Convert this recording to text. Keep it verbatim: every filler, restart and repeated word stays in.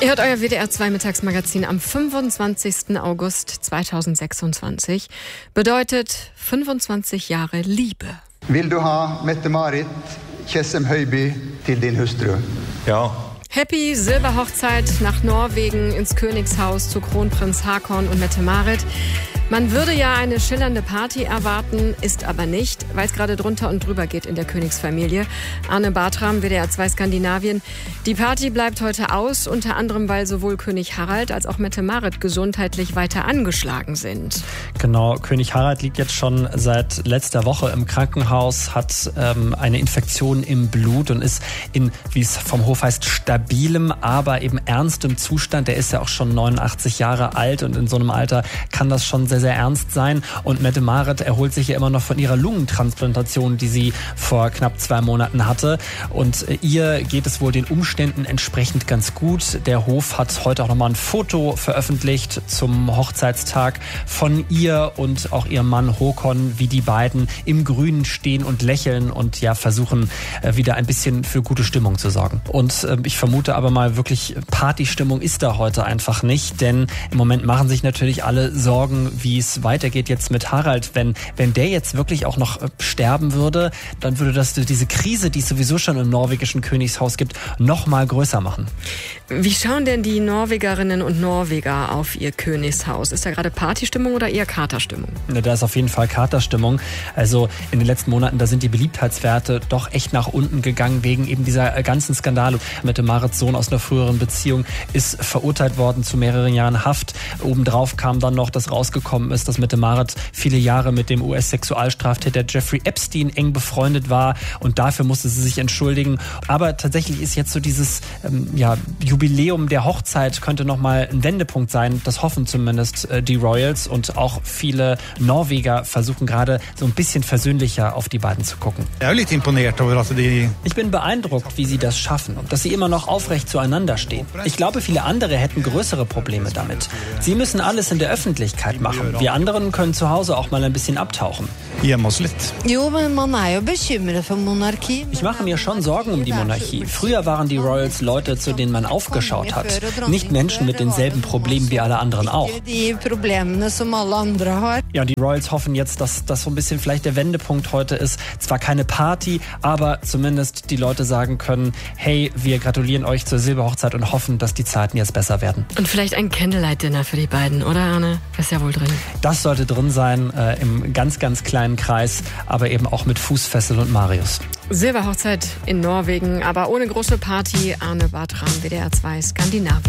Ihr hört euer W D R zwei Mittagsmagazin am fünfundzwanzigsten August zweitausendsechsundzwanzig. Bedeutet fünfundzwanzig Jahre Liebe. Will du ha Mette-Marit Tjessem-Høiby til din hustru? Ja. Happy Silberhochzeit nach Norwegen ins Königshaus zu Kronprinz Haakon und Mette-Marit. Man würde ja eine schillernde Party erwarten, ist aber nicht, weil es gerade drunter und drüber geht in der Königsfamilie. Arne Bartram, W D R zwei Skandinavien. Die Party bleibt heute aus, unter anderem, weil sowohl König Harald als auch Mette-Marit gesundheitlich weiter angeschlagen sind. Genau, König Harald liegt jetzt schon seit letzter Woche im Krankenhaus, hat ähm, eine Infektion im Blut und ist in, wie es vom Hof heißt, stabilem, aber eben ernstem Zustand. Der ist ja auch schon neunundachtzig Jahre alt und in so einem Alter kann das schon sehr, sehr ernst sein. Und Mette-Marit erholt sich ja immer noch von ihrer Lungentransplantation, die sie vor knapp zwei Monaten hatte. Und ihr geht es wohl den Umständen entsprechend ganz gut. Der Hof hat heute auch nochmal ein Foto veröffentlicht zum Hochzeitstag von ihr und auch ihrem Mann Håkon, wie die beiden im Grünen stehen und lächeln und ja versuchen, wieder ein bisschen für gute Stimmung zu sorgen. Und äh, ich vermute aber mal, wirklich Partystimmung ist da heute einfach nicht, denn im Moment machen sich natürlich alle Sorgen, wie es weitergeht jetzt mit Harald. Wenn, wenn der jetzt wirklich auch noch sterben würde, dann würde das diese Krise, die es sowieso schon im norwegischen Königshaus gibt, noch mal größer machen. Wie schauen denn die Norwegerinnen und Norweger auf ihr Königshaus? Ist da gerade Partystimmung oder eher Katerstimmung? Da ist auf jeden Fall Katerstimmung. Also in den letzten Monaten, da sind die Beliebtheitswerte doch echt nach unten gegangen wegen eben dieser ganzen Skandale. Mette-Marits Sohn aus einer früheren Beziehung ist verurteilt worden zu mehreren Jahren Haft. Obendrauf kam dann noch, dass rausgekommen ist, dass Mette-Marit viele Jahre mit dem U S-Sexualstraftäter Jeffrey Epstein eng befreundet war und dafür musste sie sich entschuldigen. Aber tatsächlich ist jetzt so dieses ähm, ja, Jubiläum der Hochzeit könnte nochmal ein Wendepunkt sein. Das hoffen zumindest äh, die Royals und auch viele Norweger versuchen gerade so ein bisschen versöhnlicher auf die beiden zu gucken. Ich bin beeindruckt, wie sie das schaffen, dass sie immer noch aufrecht zueinander stehen. Ich glaube, viele andere hätten größere Probleme damit. Sie müssen alles in der Öffentlichkeit machen. Wir anderen können zu Hause auch mal ein bisschen abtauchen. Ich mache mir schon Sorgen um die Monarchie. Früher waren die Royals Leute, zu denen man aufgeschaut hat. Nicht Menschen mit denselben Problemen wie alle anderen auch. Ja, und die Royals hoffen jetzt, dass das so ein bisschen vielleicht der Wendepunkt heute ist. Zwar keine Party, aber zumindest die Leute sagen können, hey, wir gratulieren euch zur Silberhochzeit und hoffen, dass die Zeiten jetzt besser werden. Und vielleicht ein Candlelight-Dinner für die beiden, oder Arne? Das ist ja wohl drin. Das sollte drin sein, äh, im ganz, ganz kleinen Kreis, aber eben auch mit Fußfessel und Marius. Silberhochzeit in Norwegen, aber ohne große Party. Arne Bartram, W D R zwei Skandinavien.